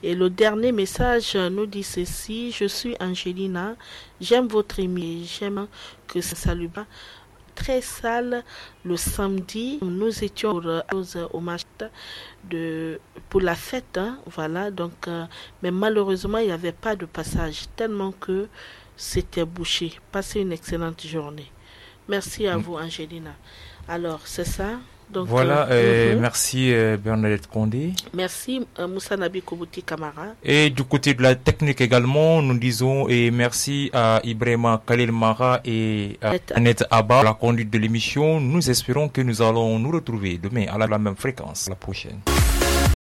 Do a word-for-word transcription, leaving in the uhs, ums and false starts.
Et le dernier message nous dit ceci: je suis Angelina, j'aime votre émission, j'aime que ça salue pas. Très sale le samedi, nous étions au match de pour la fête, hein, voilà. Donc, euh, mais malheureusement, il n'y avait pas de passage tellement que c'était bouché. Passez une excellente journée. Merci à vous, Angelina. Alors, c'est ça. Donc, voilà, euh, euh, mm-hmm. merci euh, Bernadette Condé. Merci euh, Moussa Nabi Kobouti Kamara. Et du côté de la technique également, nous disons et merci à Ibrahima Khalil Mara et à Annette Abba pour la conduite de l'émission. Nous espérons que nous allons nous retrouver demain à la, la même fréquence, la prochaine.